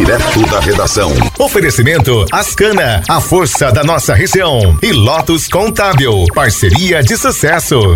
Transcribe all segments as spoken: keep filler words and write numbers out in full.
Direto da redação. Oferecimento Ascana, a força da nossa região. E Lotus Contábil, parceria de sucesso.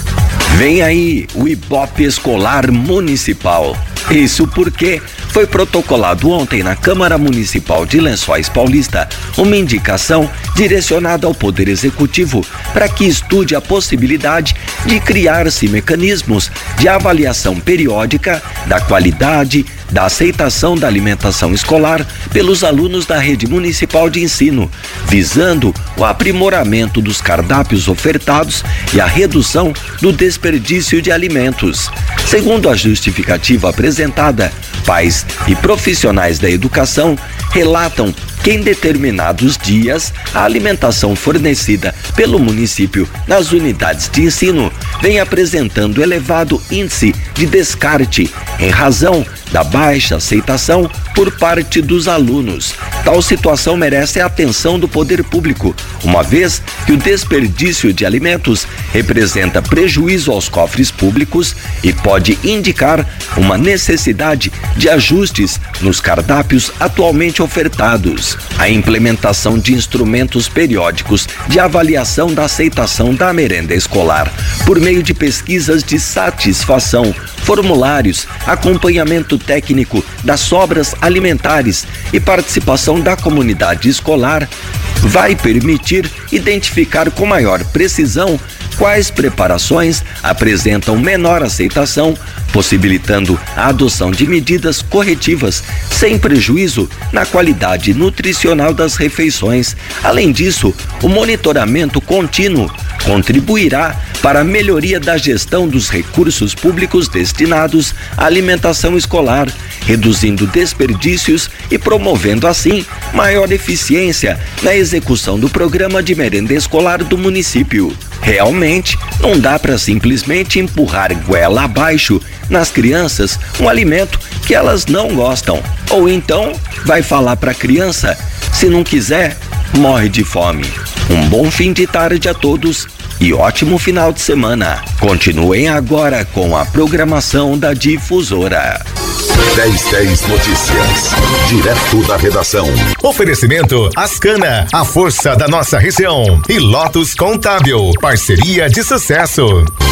Vem aí o Ibope Escolar Municipal. Isso porque foi protocolado ontem na Câmara Municipal de Lençóis Paulista uma indicação direcionada ao Poder Executivo para que estude a possibilidade de criar-se mecanismos de avaliação periódica da qualidade, da aceitação da alimentação escolar pelos alunos da rede municipal de ensino, visando o aprimoramento dos cardápios ofertados e a redução do desperdício de alimentos. Segundo a justificativa apresentada, pais e profissionais da educação relatam que em determinados dias a alimentação fornecida pelo município nas unidades de ensino vem apresentando elevado índice de descarte em razão da baixa aceitação por parte dos alunos. Tal situação merece a atenção do poder público, uma vez que o desperdício de alimentos representa prejuízo aos cofres públicos e pode indicar uma necessidade de ajustes nos cardápios atualmente ofertados. A implementação de instrumentos periódicos de avaliação da aceitação da merenda escolar por meio de pesquisas de satisfação, formulários, acompanhamento técnico das sobras alimentares e participação da comunidade escolar vai permitir identificar com maior precisão quais preparações apresentam menor aceitação, possibilitando a adoção de medidas corretivas sem prejuízo na qualidade nutricional das refeições. Além disso, o monitoramento contínuo contribuirá para a melhoria da gestão dos recursos públicos destinados à alimentação escolar, reduzindo desperdícios e promovendo assim maior eficiência na execução do programa de merenda escolar do município. Realmente, não dá para simplesmente empurrar goela abaixo nas crianças um alimento que elas não gostam. Ou então, vai falar para a criança, se não quiser, morre de fome. Um bom fim de tarde a todos e ótimo final de semana. Continuem agora com a programação da Difusora. dez dez Notícias, direto da redação. Oferecimento Ascana, a força da nossa região. E Lotus Contábil, parceria de sucesso.